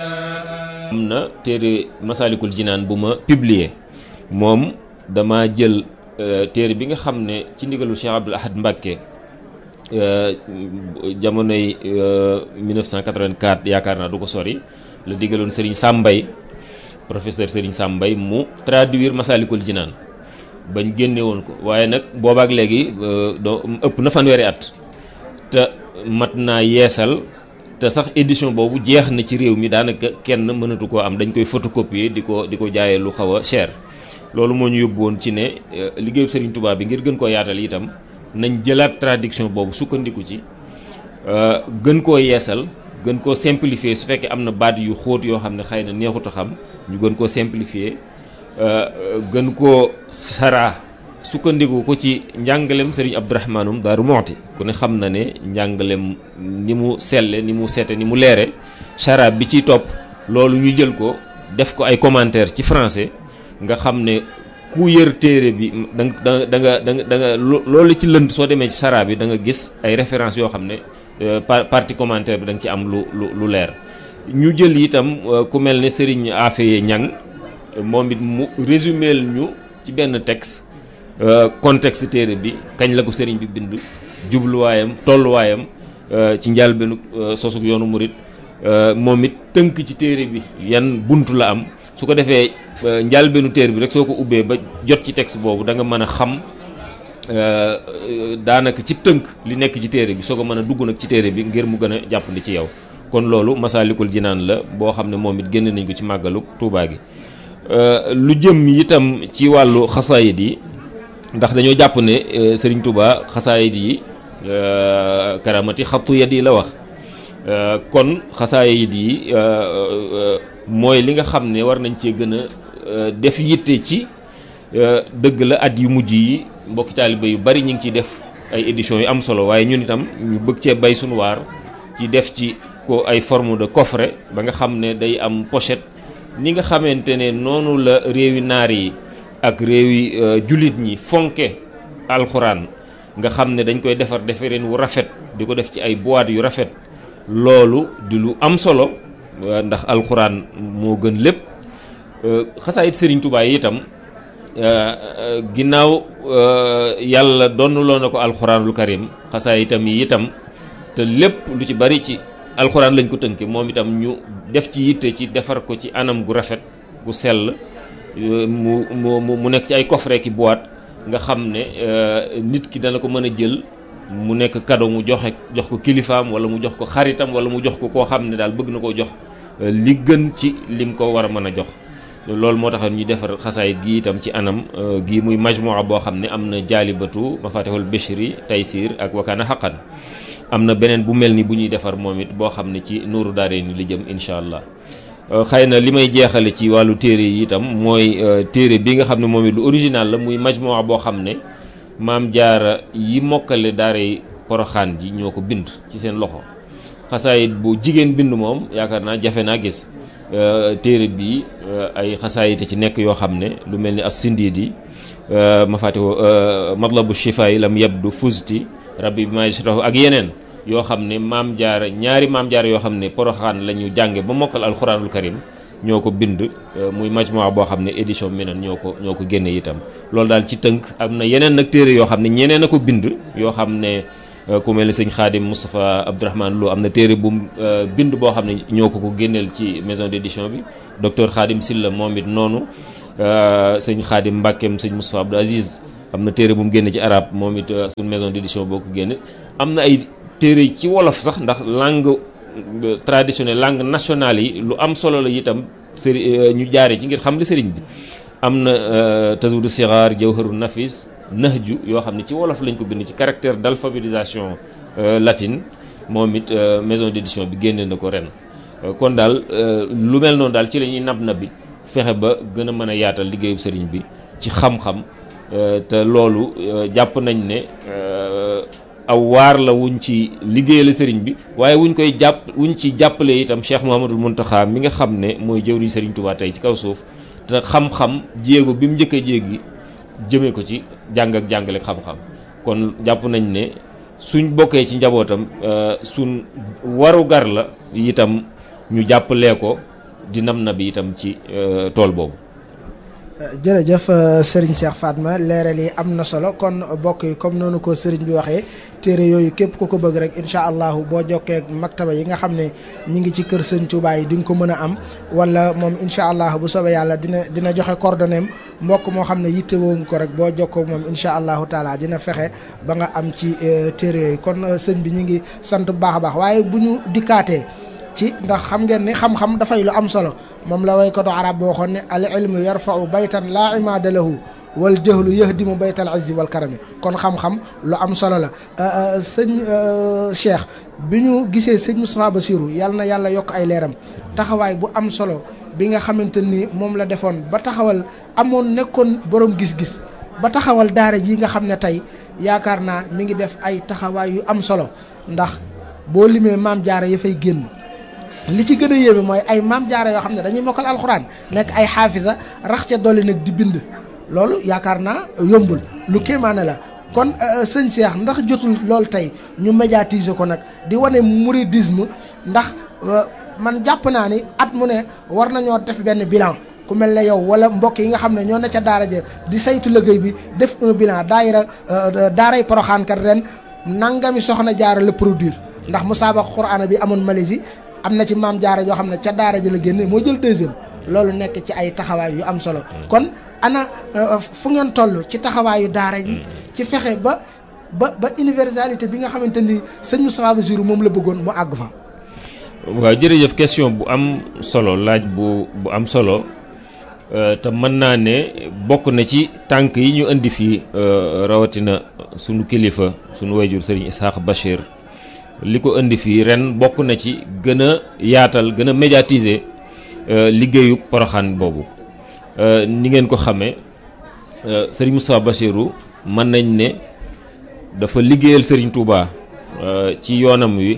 am na téere Masaalikul Jinaan bu ma publier moom dama jël téere bi nga xam ne ci ndigalu Cheikh Abdoul Ahad Mbacké jamonoy 1984 yaakaar naa du ko sori la digaloon Serigne Sambay professeur Serigne Sambay mu traduire Masaalikul Jinaan bañ génne woon ko waaye nag boobaak léegi ëpp na fanweeri at te mat naa yeesal te sax édition boobu jeex na ci réew mi daanaka kenn mënatu koo am dañ koy photocopier di ko jaayee lu xaw a cher loolu moo ñu yóbbu woon ci ne liggéeyu Serigne Touba bi ngir gën koo yaatal itam nañ jëlaat traduction boobu sukkandiku ci gën koo yeesal gën koo simplifier su fekkee am na baat yu xóot yoo xam ne xëy na neexut a xam ñu gën koo simplifier gën koo saraa sukkandiku ko ci njàngalem Serigne Abdourahmanum Daaru Muxti ku ne xam na ne njàngalem ni mu selle ni mu sete ni mu leere saraa bi ciy topp loolu ñu jël ko def ko ay commentaire ci français nga xam ne ku yër téere bi da nga loolu ci lënd soo demee ci saraa bi da nga gis ay références yoo xam ne partie commentaire bi da nga ci am lu leer ñu jël itam ku mel ne Serigne Afeye Ñang moom it mu résumé ñu ci benn texte contexte téere bi kañ la ko Serigne bi bind jubluwaayam tolluwaayam ci njëlbéenu sosug yoonu murit moom it tënk ci téere bi yan buntu la am su ko defee njëlbéenu téere bi rek soo ko ubbee ba jot ci texte boobu da nga mën a xam daanaka ci tënk li nekk ci téere bi soo ko mën a dugg nag ci téere bi ngir mu gën a jàppandi ci yow kon loolu Masaalikul Jinaan la boo xam ne moom it génne nañ ko ci màggalu Tuubaa gi lu jëm itam ci wàllu xasaayid yi ndax dañoo jàpp ne Serigne Touba xasaayid yi karamati xattu yad yi la wax kon xasaayid yi mooy li nga xam ne war nañ cee gën a def yitte ci dëgg la at yu mujj yi mbokki taaliba yu bari ñu ngi ciy def ay éditions yu am solo waaye ñun itam ñu bëgg cee bay sunu waar ci def ci ko ay forme de coffret ba nga xam ne day am pochette ni nga xamante ne noonu la réewi naar yi ak réewi jullit ñi fonke alxuraan nga xam ne dañ koy defareen wu rafet di ko def ci ay boîte yu rafet loolu di lu am solo ndax alxuraan moo gën lépp xasaayit Serigne Touba yi itam ginnaaw yàlla donnuloo na ko alxuraanul karim xasaayitam yi itam te lépp lu ci bari ci alxuraan lañ ko tënke moom itam ñu def ci yitte ci defar ko ci anam gu rafet gu sell mu nekk ci ay coffret ki boîte nga xam ne nit ki dana ko mën a jël mu nekk cadeau mu jox ko kilifaam wala mu jox ko xaritam wala mu jox ko koo xam ne daal bëgg na koo jox li gën ci lim ko war a mën a jox loolu moo tax ñu defar xasaayit gi itam ci anam gi muy majmua boo xam ne am na jaalibatu mafatihul bishri taysir ak wakaana xaqan am na beneen bu mel ni bu ñuy defar moom it boo xam ne ci nuuru daare ni li jëm incha allah xëy na li may jeexale ci wàllu téere yi itam mooy téere bi nga xam ne moom it lu original la muy majmua boo xam ne maam jaara yi mokkale daare poroxaan ji ñoo ko bind ci seen loxo xasaayit bu jigéen bind moom yaakaar naa jafe naa gis téere bi ay xasaayite ci nekk yoo xam ne lu mel ni as sindiidi mafatihu matlabu shifa yi lam yabdu fusti rabbi bi ma yashrahu ak yeneen yoo xam ne maam jaara ñaari maam jaara yoo xam ne poroxaan la ñu jànge ba mokkal alxuraanul karim ñoo ko bind muy majmua boo xam ne édition Minan ñoo ko génne itam loolu daal ci tënk am na yeneen nag téere yoo xam ne ñeneen a ko bind yoo xam ne ku mel ni sëñ Xaadim Moustapha Abdourahmane Lo am na téere bu bind boo xam ne ñoo ko génneel ci maison d'édition bi docteur Xaadim Silla moom it noonu sëñ Xaadim Mbàkkeem sëñ Moustapha Abdou Aziz am na téere bu mu génne ci arabe moom it suñ maison d'édition boo ko génne am na ay téere ci wolof sax ndax langue traditionnelle langue nationale yi lu am solo la itam ñu jaare ci ngir xam li sëriñ bi am na Tazawudu Sixaar Jawharun Nafis Nahju yoo xam ne ci wolof lañ ko bind ci caractère d'alphabétisation latine moom it maison d'édition bi génne na ko ren kon daal lu mel noonu daal ci la ñuy nab bi fexe ba gën a mën a yaatal liggéeyu sëriñ bi ci xam-xam te loolu jàpp nañ ne aw waar la wuñ ci liggéeyal sëriñ bi waaye wuñ ci jàppale itam Cheikh Mouhamadoul Mountakha mi nga xam ne mooy jëwriñ sëriñ Touba tey ci kaw suuf te xam-xam jéego bi mu njëkk a jéggi jëmee ko ci jàng ak jàngale xam-xam kon jàpp nañ ne suñ bokkee ci njabootam suñ waru gar la itam ñu jàppalee ko di nam bi itam ci tool boobu. jërëjëf Serigne Cheikh Fatma leeral yi am na solo kon bokk yi comme noonu ko Serigne bi waxee téere yooyu képp ku ko bëgg rek incha allahu boo jokkee ak maktaba yi nga xam ne ñi ngi ci kër Sëñ Touba yi di nga ko mën a am wala moom incha allah bu soobee yàlla dina joxe coordonnées mbokk moo xam ne yittewoo nga ko rek boo jokkoo moom incha allahu taala dina fexe ba nga am ci téere yooyu kon sëñ bi ñu ngi sant bu baax a baax waaye bu ñu dikkaatee ci ndax xam ngeen ni xam-xam dafay lu am solo moom la waykatu arab boo waxoon ne al ilmu yarfa'u baytan laa imaada lahu wal jahlu yahdimu baytal izzi wal karami kon xam-xam lu am solo la sëñ Cheikh bi ñu gisee sëñ Moustapha Bassirou yàlla na yàlla yokk ay leeram taxawaay bu am solo bi nga xamante ni moom la defoon ba taxawal nekkoon borom gis-gis ba taxawal daara ji nga xam ne tey yaakaar naa mi ngi def ay taxawaay yu am solo ndax boo limee maam jaara ya fay génn li ci gën a yéeme mooy ay maam jaara yoo xam ne dañuy mokkal alxuraan nekk ay xaafisa rax ca dolli nag di bind loolu yaakaar naa yombul lu kéemaane la kon sëñ Cheikh ndax jotul loolu tey ñu médiatiser ko nag di wane mouridisme ndax man jàpp naa ni at mu ne war nañoo def benn bilan ku mel ne yow wala mbokk yi nga xam ne ñoo ne ca daara ja di saytu liggéey bi def un bilan daaray Poroxaan kat ren nangami soxna jaara la produire ndax musaabaqa Qur'aan bi amoon Malaisie am na ci maam jaara yoo xam ne ca daara ji la génne moo jël deuxième loolu nekk ci ay taxawaay yu am solo kon ana fu ngeen toll ci taxawaayu daara ji ci fexe ba universalité bi nga xamante ni sëñ Moustapha Bassirou moom la bëggoon mu àgg fa. waaw jërëjëf question bu am solo laaj bu am solo te mën naa ne bokk na ci tànk yi ñu indi fii rawatina sunu kilifa sunu wayjur Serigne Ishaq Bachir. li ko indi fii ren bokk na ci gën a yaatal gën a médiatiser liggéeyu Poroxaan boobu ni ngeen ko xamee Serigne Moustapha Bassirou mën nañ ne dafa liggéeyal Serigne Touba ci yoonam wi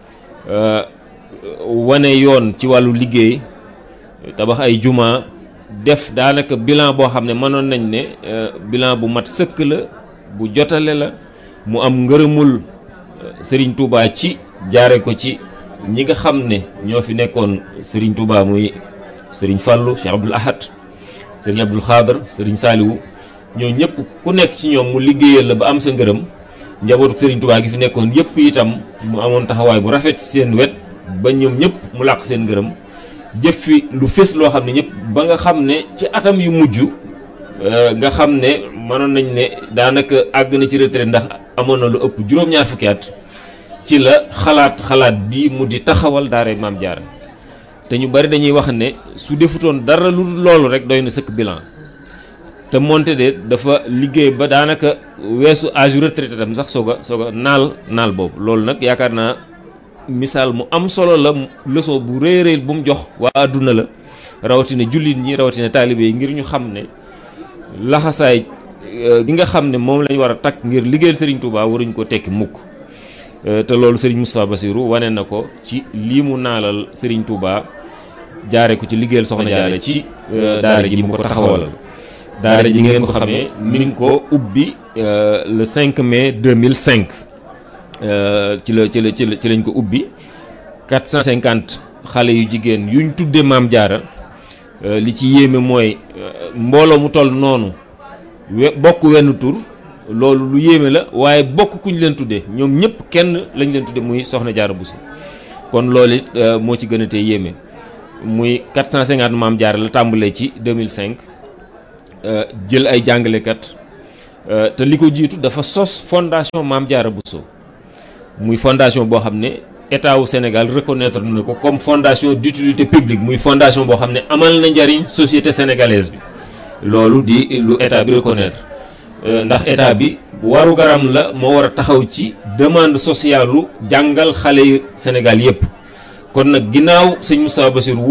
wane yoon ci wàllu liggéey tabax ay juma def daanaka bilan boo xam ne mënoon nañ ne bilan bu mat sëkk la bu jotale la mu am ngërëmul Serigne Touba ci jaare ko ci ñi nga xam ne ñoo fi nekkoon Serigne Touba muy Serigne Fallou Cheikh Abdoul Ahad Serigne Abdoul Khadr Serigne Saliou ñoo ñëpp ku nekk ci ñoom mu liggéeyal la ba am sa ngërëm njabootu Serigne Touba gi fi nekkoon yëpp itam mu amoon taxawaay bu rafet ci seen wet ba ñoom ñëpp mu làq seen ngërëm jëf fi lu fés loo xam ne ñëpp ba nga xam ne ci atam yu mujj nga xam ne mënoon nañ ne daanaka àgg na ci retraite ndax amoon na lu ëpp juróom-ñaar fukki at ci la xalaat bii mu di taxawal daara Maam Jaara te ñu bari dañuy wax ne su defutoon dara lu loolu rek doy na sëkk bilan te moonte de dafa liggéey ba daanaka weesu âge retraité tam sax soog a naal boobu loolu nag yaakaar naa misaal mu am solo la leçon bu rëy bu mu jox waa adduna la rawatina jullit ñi rawatina taalibe yi ngir ñu xam ne laxasaay gi nga xam ne moom lañ war a takk ngir liggéeyal Serigne Touba waruñ ko tekki mukk te loolu Serigne Moustapha Bassirou wane na ko ci lii mu naalal Serigne Touba jaare ko ci liggéeyal Soxna Jaara ci daara ji mu ko taxawalal daara ji ngeen ko xamee mi ngi ko ubbi le 5 mai 2005 ci lañ ko ubbi 450 xale yu jigéen yuñ tuddee Maam Jaara li ci yéeme mooy mbooloo mu toll noonu bokk wenn tur loolu lu yéeme la waaye bokk kuñ leen tuddee ñoom ñëpp kenn lañ leen tuddee muy Soxna Jaara Bousso kon loolu it moo ci gën a tee yéeme muy 450 Maam Jaara la tàmbalee ci 2005 jël ay jàngalekat te li ko jiitu dafa sos fondation Maam Jaara Bousso muy fondation boo xam ne état wu Sénégal reconnaître na ko comme fondation d'utilité publique muy fondation boo xam ne amal na njariñ société sénégalaise bi loolu di lu état bi reconnaître ndax état bi waru garam la moo war a taxaw ci demande sociale lu jàngal xale yu Sénégal yépp kon nag ginnaaw sëñ Moustapha Bassirou